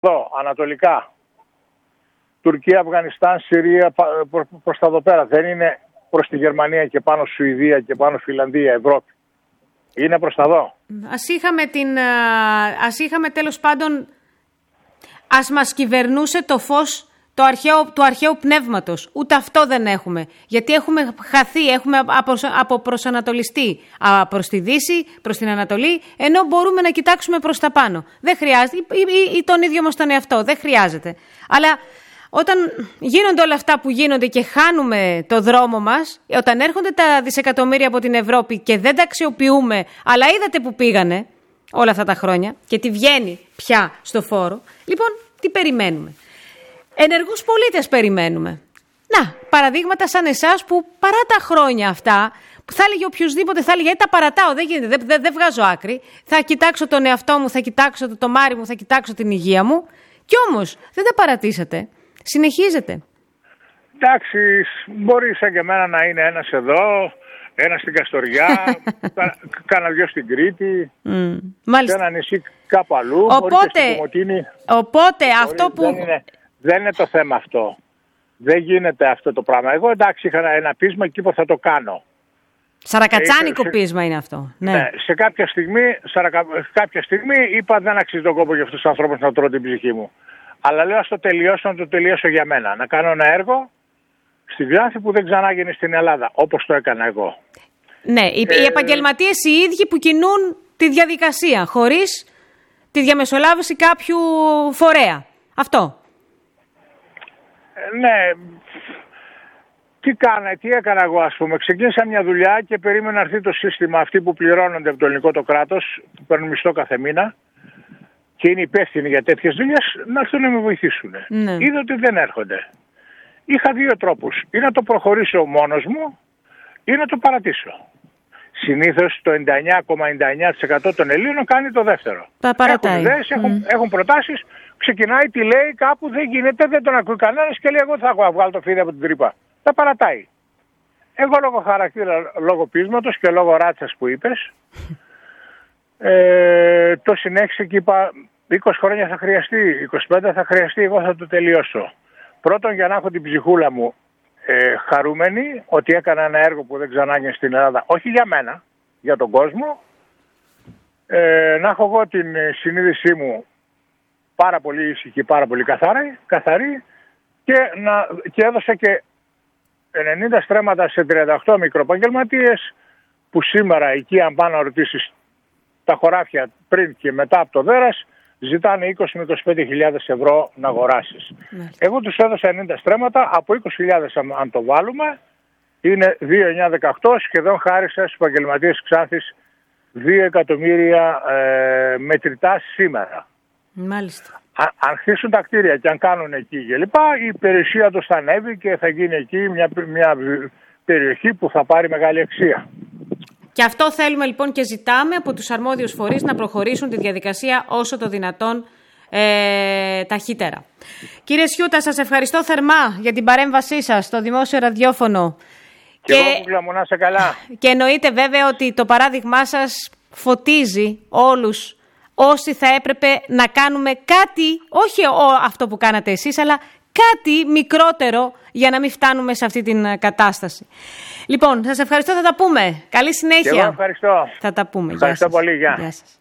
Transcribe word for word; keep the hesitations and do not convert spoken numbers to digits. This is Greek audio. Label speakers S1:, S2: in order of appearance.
S1: εδώ, ανατολικά. Τουρκία, Αφγανιστάν, Συρία, προς τα εδώ πέρα. Δεν είναι προς τη Γερμανία και πάνω Σουηδία και πάνω Φιλανδία, Ευρώπη. Είναι προς τα εδώ.
S2: Ας είχαμε, την, ας είχαμε τέλος πάντων, ας μας κυβερνούσε το φως το αρχαίο, του αρχαίου πνεύματος. Ούτε αυτό δεν έχουμε. Γιατί έχουμε χαθεί, έχουμε αποπροσανατολιστεί προς τη Δύση, προς την Ανατολή, ενώ μπορούμε να κοιτάξουμε προς τα πάνω. Δεν χρειάζεται, ή, ή, ή τον ίδιο μας τον εαυτό, δεν χρειάζεται. Αλλά όταν γίνονται όλα αυτά που γίνονται και χάνουμε το δρόμο μας, όταν έρχονται τα δισεκατομμύρια από την Ευρώπη και δεν τα αξιοποιούμε, αλλά είδατε που πήγανε όλα αυτά τα χρόνια και τι βγαίνει πια στο φόρο, λοιπόν, τι περιμένουμε? Ενεργούς πολίτες περιμένουμε. Να, παραδείγματα σαν εσάς που παρά τα χρόνια αυτά, που θα έλεγε οποιοδήποτε, θα έλεγε «Ε, τα παρατάω, δεν γίνεται, δεν, δεν, δεν βγάζω άκρη, θα κοιτάξω τον εαυτό μου, θα κοιτάξω το τομάρι μου, θα κοιτάξω την υγεία μου». Κι όμως δεν τα παρατήσατε. Συνεχίζετε.
S1: Εντάξει, μπορεί σαν και εμένα να είναι ένας εδώ, ένας στην Καστοριά, κα, κάνα δυο στην Κρήτη, mm, σε ένα νησί κάπου αλλού.
S2: Οπότε, οπότε αυτό που...
S1: Δεν είναι, δεν είναι το θέμα αυτό. Δεν γίνεται αυτό το πράγμα. Εγώ εντάξει είχα ένα πείσμα εκεί που θα το κάνω.
S2: Σαρακατσάνικο πείσμα είναι αυτό. Ναι.
S1: Ναι, σε κάποια στιγμή, σαρακα, κάποια στιγμή είπα δεν αξίζει τον κόπο για αυτούς τους ανθρώπους να τρώω την ψυχή μου. Αλλά λέω ας το τελειώσω, να το τελειώσω για μένα. Να κάνω ένα έργο στην Ξάνθη που δεν ξανάγινε στην Ελλάδα, όπως το έκανα εγώ.
S2: Ναι, οι, ε... οι επαγγελματίες οι ίδιοι που κινούν τη διαδικασία, χωρίς τη διαμεσολάβηση κάποιου φορέα. Αυτό.
S1: Ε, ναι. Τι κάνα, τι έκανα εγώ ας πούμε. Ξεκίνησα μια δουλειά και περίμενα να έρθει το σύστημα αυτοί που πληρώνονται από το ελληνικό το κράτος, που παίρνουν μισθό κάθε μήνα και είναι υπεύθυνοι για τέτοιες δουλειές, να έρθουν να με βοηθήσουν. Ναι. Είδα ότι δεν έρχονται. Είχα δύο τρόπους. Ή να το προχωρήσω μόνος μου ή να το παρατήσω. Συνήθως το ενενήντα εννιά κόμμα ενενήντα εννιά τοις εκατό των Ελλήνων κάνει το δεύτερο.
S2: Τα παρατάει.
S1: Έχουν ιδέες, έχουν, mm. έχουν προτάσεις, ξεκινάει, τι λέει, κάπου δεν γίνεται, δεν τον ακούει κανένας και λέει εγώ θα έχω βγάλω το φίδι από την τρύπα. Τα παρατάει. Εγώ λόγω χαρακτήρα, λόγω πείσματος και λόγω ράτσας που είπες, ε, το συνέχισε και είπα είκοσι χρόνια θα χρειαστεί, είκοσι πέντε θα χρειαστεί, εγώ θα το τελειώσω. Πρώτον για να έχω την ψυχούλα μου ε, χαρούμενη ότι έκανα ένα έργο που δεν ξανάγινε στην Ελλάδα, όχι για μένα, για τον κόσμο, ε, να έχω εγώ την συνείδησή μου πάρα πολύ ήσυχη, πάρα πολύ καθαρή, καθαρή και, να, και έδωσα και ενενήντα στρέμματα σε τριάντα οκτώ μικροεπαγγελματίες που σήμερα εκεί αν πάνε να ρωτήσεις τα χωράφια πριν και μετά από το Δέρας ζητάνε είκοσι με είκοσι πέντε χιλιάδες ευρώ να αγοράσεις. Ναι. Εγώ τους έδωσα ενενήντα στρέμματα, από είκοσι χιλιάδες αν το βάλουμε είναι δύο χιλιάδες εννιακόσια δεκαοκτώ, σχεδόν χάρισα στους επαγγελματίες Ξάνθης δύο εκατομμύρια ε, μετρητά σήμερα.
S2: Μάλιστα.
S1: Α, αν χτίσουν τα κτίρια και αν κάνουν εκεί και λοιπά, η περιουσία τους θα ανέβει και θα γίνει εκεί μια, μια περιοχή που θα πάρει μεγάλη αξία.
S2: Και αυτό θέλουμε λοιπόν και ζητάμε από τους αρμόδιους φορείς να προχωρήσουν τη διαδικασία όσο το δυνατόν ε, ταχύτερα. Κύριε Σιούτα, σας ευχαριστώ θερμά για την παρέμβασή σας στο δημόσιο ραδιόφωνο.
S1: Και, και εγώ που γλαμονά σε καλά.
S2: Και εννοείται βέβαια ότι το παράδειγμά σας φωτίζει όλους όσοι θα έπρεπε να κάνουμε κάτι, όχι αυτό που κάνατε εσείς, αλλά κάτι μικρότερο για να μην φτάνουμε σε αυτή την κατάσταση. Λοιπόν, σας ευχαριστώ, θα τα πούμε. Καλή συνέχεια.
S1: Και εγώ ευχαριστώ.
S2: Θα τα πούμε.
S1: Ευχαριστώ
S2: Γεια σας.
S1: πολύ, γεια.
S2: Γεια σας.